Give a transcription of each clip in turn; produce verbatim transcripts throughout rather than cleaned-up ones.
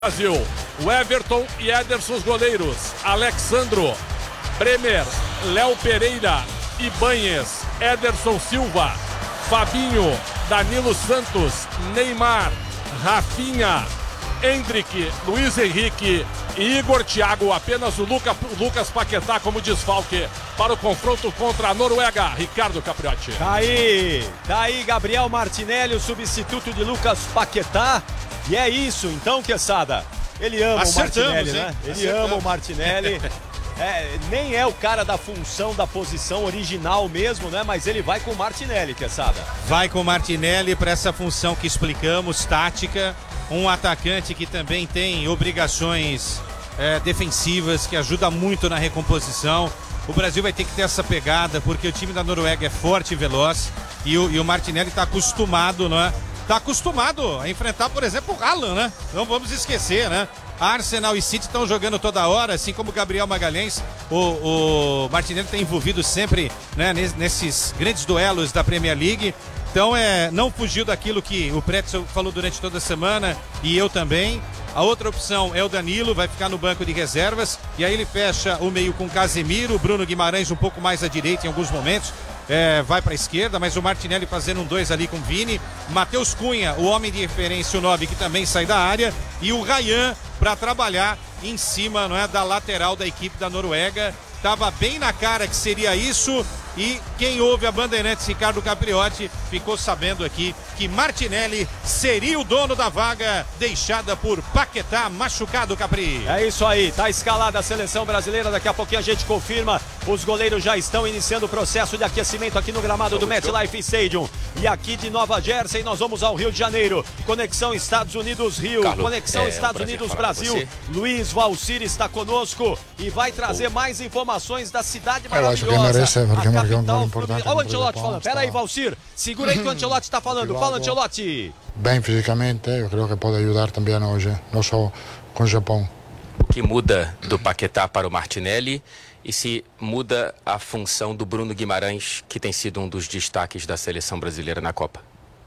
Brasil, o Everton e Ederson os goleiros, Alexandro, Bremer, Léo Pereira, Ibanhes, Ederson Silva, Fabinho, Danilo Santos, Neymar, Rafinha, Endrick, Luiz Henrique e Igor Thiago. Apenas o Luca, Lucas Paquetá como desfalque para o confronto contra a Noruega. Ricardo Capriotti. Tá aí, tá aí Gabriel Martinelli, o substituto de Lucas Paquetá. E é isso, então, Quesada. Ele ama Acertamos, o Martinelli, hein? né? Ele Acertamos. ama o Martinelli. É, nem é o cara da função, da posição original mesmo, né? Mas ele vai com o Martinelli, Quesada. Vai com o Martinelli para essa função que explicamos, tática. Um atacante que também tem obrigações é, defensivas, que ajuda muito na recomposição. O Brasil vai ter que ter essa pegada, porque o time da Noruega é forte e veloz. E o, e o Martinelli está acostumado, né? Está acostumado a enfrentar, por exemplo, o Haaland, né? Não vamos esquecer, né? Arsenal e City estão jogando toda hora, assim como o Gabriel Magalhães. O, o Martinelli está envolvido sempre, né, nesses grandes duelos da Premier League. Então, é, não fugiu daquilo que o Pretzel falou durante toda a semana e eu também. A outra opção é o Danilo, vai ficar no banco de reservas. E aí ele fecha o meio com Casemiro, Bruno Guimarães um pouco mais à direita em alguns momentos. É, vai para a esquerda, mas o Martinelli fazendo um dois ali com o Vini. Matheus Cunha, o homem de referência, o nove, que também sai da área. E o Ryan para trabalhar em cima, não é, da lateral da equipe da Noruega. Tava bem na cara que seria isso. E quem ouve a Bandeirantes, Ricardo Capriotti, ficou sabendo aqui que Martinelli seria o dono da vaga deixada por Paquetá, machucado, Capri. É isso aí, tá escalada a seleção brasileira, daqui a pouquinho a gente confirma. Os goleiros já estão iniciando o processo de aquecimento aqui no gramado do MetLife Stadium. E aqui de Nova Jersey nós vamos ao Rio de Janeiro. Conexão Estados Unidos-Rio, Carlos, conexão é, Estados Unidos-Brasil. Luiz Valcir está conosco e vai trazer oh. mais informações da cidade maravilhosa. Olha o Ancelotti falando, pera aí, Valcir, segura aí que o Ancelotti está falando, fala Ancelotti. Bem fisicamente, eu creio que pode ajudar também hoje, não só com o Japão. O que muda do Paquetá para o Martinelli e se muda a função do Bruno Guimarães, que tem sido um dos destaques da seleção brasileira na Copa?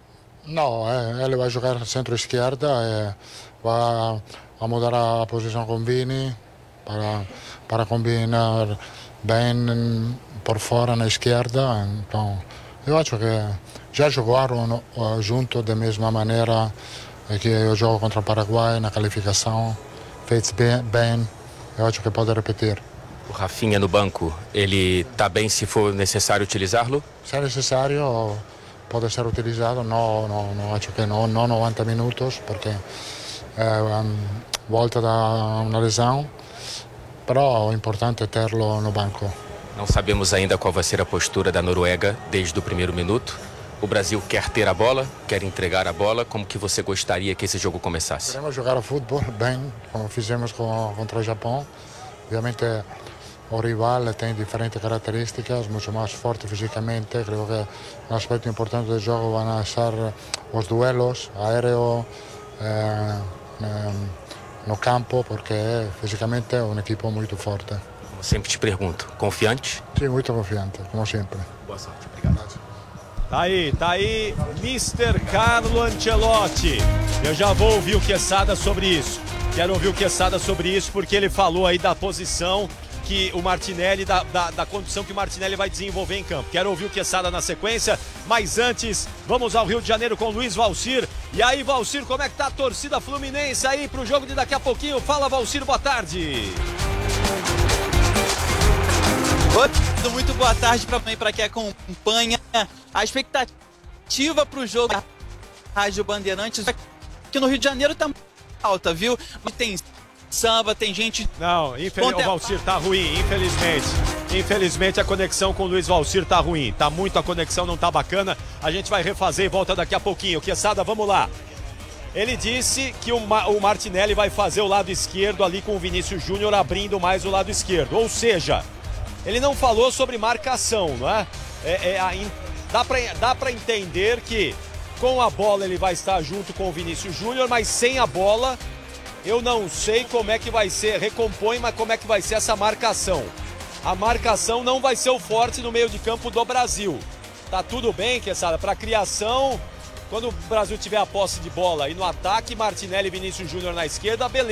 Não, é, ele vai jogar centro-esquerda, é, vai a mudar a posição com Vini para, para combinar bem por fora na esquerda. Então, eu acho que já jogaram uh, junto da mesma maneira que eu jogo contra o Paraguai na qualificação. Fez bem, bem, eu acho que pode repetir. O Rafinha no banco, ele está bem se for necessário utilizá-lo? Se é necessário, pode ser utilizado. Não, não, não acho que não, não noventa minutos, porque é um, volta da uma lesão. Però o importante é tê-lo no banco. Não sabemos ainda qual vai ser a postura da Noruega desde o primeiro minuto. O Brasil quer ter a bola, quer entregar a bola. Como que você gostaria que esse jogo começasse? Queremos jogar futebol bem, como fizemos com, contra o Japão. Obviamente o rival tem diferentes características, muito mais forte fisicamente. Creio que um aspecto importante do jogo vão ser os duelos aéreo eh, eh, no campo, porque fisicamente é uma equipe muito forte. Como sempre te pergunto, confiante? Sim, muito confiante, como sempre. Boa sorte, obrigado. Tá aí, tá aí, mister Carlo Ancelotti. Eu já vou ouvir o Quesada sobre isso. Quero ouvir o Quesada sobre isso, porque ele falou aí da posição que o Martinelli, da, da, da condição que o Martinelli vai desenvolver em campo. Quero ouvir o Quesada na sequência, mas antes, vamos ao Rio de Janeiro com o Luiz Valcir. E aí, Valcir, como é que tá a torcida fluminense aí pro jogo de daqui a pouquinho? Fala, Valcir, boa tarde. Muito boa tarde para quem acompanha. A expectativa para o jogo da Rádio Bandeirantes aqui no Rio de Janeiro tá alta, viu? Tem samba, tem gente... Não, infeliz... o Valcir tá ruim, infelizmente. Infelizmente a conexão com o Luiz Valcir tá ruim. Tá muito a conexão, não tá bacana. A gente vai refazer e volta daqui a pouquinho. Quesada, vamos lá. Ele disse que o, Ma... o Martinelli vai fazer o lado esquerdo ali com o Vinícius Júnior abrindo mais o lado esquerdo. Ou seja, ele não falou sobre marcação, não é? é, é a... Dá pra, dá pra entender que com a bola ele vai estar junto com o Vinícius Júnior, mas sem a bola eu não sei como é que vai ser, recompõe, mas como é que vai ser essa marcação. A marcação não vai ser o forte no meio de campo do Brasil. Tá tudo bem, Quesada, para criação, Quando o Brasil tiver a posse de bola e no ataque, Martinelli e Vinícius Júnior na esquerda, beleza.